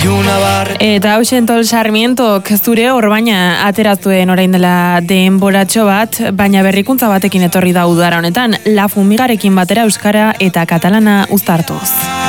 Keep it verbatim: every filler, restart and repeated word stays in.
Eta hausen Tol Sarmientok zure orbaina ateraztuen orain dela denboratxo bat, baina berrikuntza batekin etorri da udara honetan, La Fumigarekin batera euskara eta katalana uztartuz.